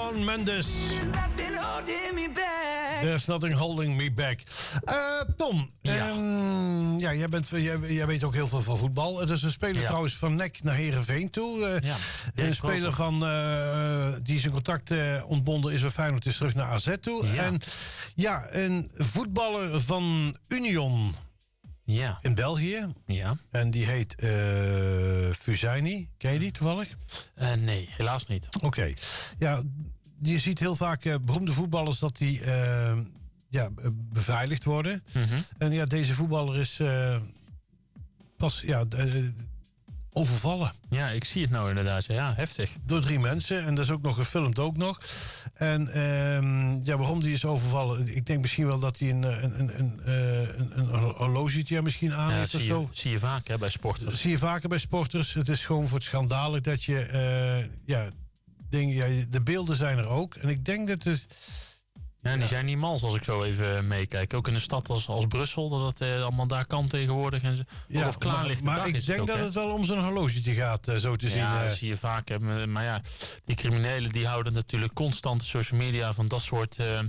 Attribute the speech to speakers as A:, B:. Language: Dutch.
A: Shawn Mendes. There's nothing holding me back. Tom, jij weet ook heel veel van voetbal. Het is een speler trouwens van NEC naar Heerenveen toe. Een speler van die zijn contract ontbonden is bij Feyenoord, is terug naar AZ toe. Ja. En een voetballer van Union in België. Ja. En die heet Fusaini. Ken je die toevallig?
B: Nee, helaas niet.
A: Oké. Ja, je ziet heel vaak beroemde voetballers dat die beveiligd worden. Mm-hmm. En ja, deze voetballer is pas overvallen.
B: Ja, ik zie het nou inderdaad. Ja, heftig.
A: Door 3 mensen. En dat is ook nog gefilmd ook nog. En waarom die is overvallen? Ik denk misschien wel dat hij een horloge misschien aan heeft of zo.
B: Zie je vaak bij sporters.
A: Zie je vaker bij sporters. Het is gewoon voor het schandalig dat je... de beelden zijn er ook. En ik denk dat het...
B: Ja, die zijn niet mals als ik zo even meekijk. Ook in een stad als Brussel, dat het allemaal daar kan tegenwoordig. En of klaar ligt.
A: Maar ik denk dat het wel om zo'n horlogetje gaat, zo te zien.
B: Ja, dat zie je vaak. Maar ja, die criminelen die houden natuurlijk constant de social media van dat soort